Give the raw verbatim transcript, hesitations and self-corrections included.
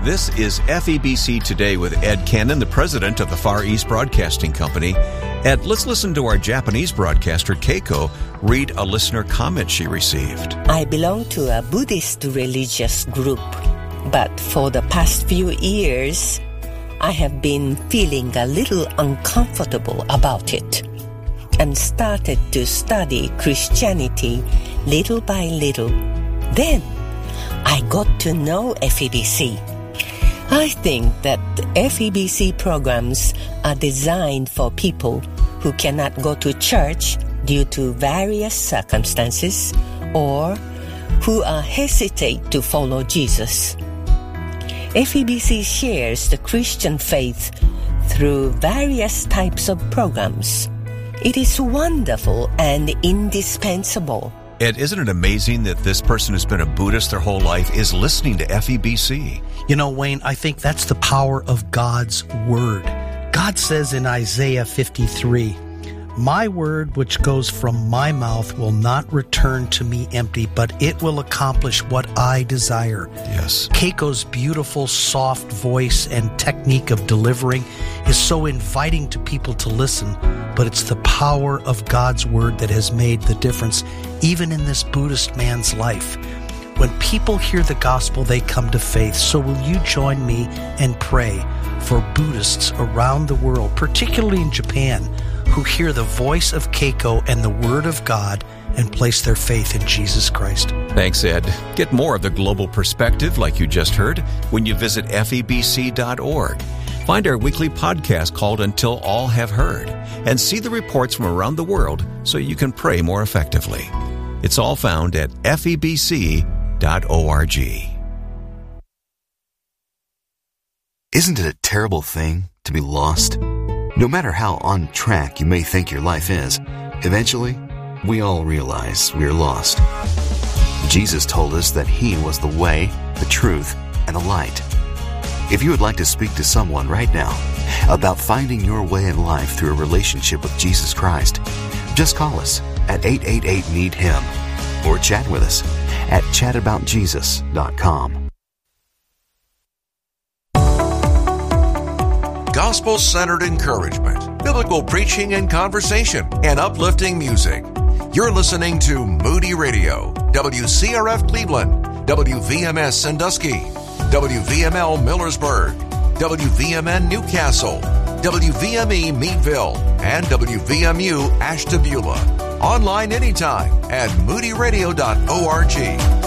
This is F E B C Today with Ed Cannon, the president of the Far East Broadcasting Company. Ed, let's listen to our Japanese broadcaster, Keiko, read a listener comment she received. I belong to a Buddhist religious group, but for the past few years, I have been feeling a little uncomfortable about it and started to study Christianity little by little. Then, I got to know F E B C. I think that F E B C programs are designed for people who cannot go to church due to various circumstances or who are hesitate to follow Jesus. F E B C shares the Christian faith through various types of programs. It is wonderful and indispensable. Ed, isn't it amazing that this person who's been a Buddhist their whole life is listening to F E B C? You know, Wayne, I think that's the power of God's Word. God says in Isaiah fifty-three, "My word which goes from my mouth will not return to me empty, but it will accomplish what I desire." Yes. Keiko's beautiful, soft voice and technique of delivering is so inviting to people to listen, but it's the power of God's Word that has made the difference, even in this Buddhist man's life. When people hear the gospel, they come to faith. So will you join me and pray for Buddhists around the world, particularly in Japan, who hear the voice of Keiko and the Word of God and place their faith in Jesus Christ. Thanks, Ed. Get more of the global perspective, like you just heard, when you visit F E B C dot org. Find our weekly podcast called Until All Have Heard, and see the reports from around the world so you can pray more effectively. It's all found at F E B C dot org. Isn't it a terrible thing to be lost? No matter how on track you may think your life is, eventually, we all realize we're lost. Jesus told us that He was the way, the truth, and the light. If you would like to speak to someone right now about finding your way in life through a relationship with Jesus Christ, just call us at eight eight eight, need him or chat with us at chat about jesus dot com. Gospel-centered encouragement, biblical preaching and conversation, and uplifting music. You're listening to Moody Radio, W C R F Cleveland, W V M S Sandusky, W V M L Millersburg, W V M N Newcastle, W V M E Meadville, and W V M U Ashtabula. Online anytime at moody radio dot org.